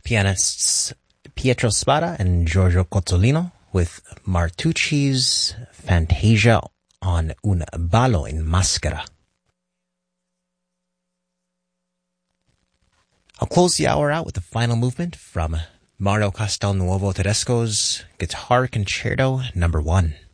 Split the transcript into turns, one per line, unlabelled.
Pianists Pietro Spada and Giorgio Cozzolino with Martucci's Fantasia on Un ballo in maschera. I'll close the hour out with the final movement from Mario Castelnuovo Tedesco's Guitar Concerto No. 1.